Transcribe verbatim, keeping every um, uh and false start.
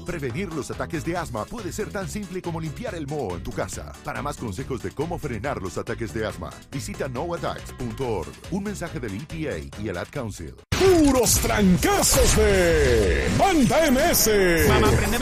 Prevenir los ataques de asma puede ser tan simple como limpiar el moho en tu casa. Para más consejos de cómo frenar los ataques de asma, visita no attacks punto org. Un mensaje del E P A y el Ad Council. Puros trancazos de Banda M S. Mamá, préndeme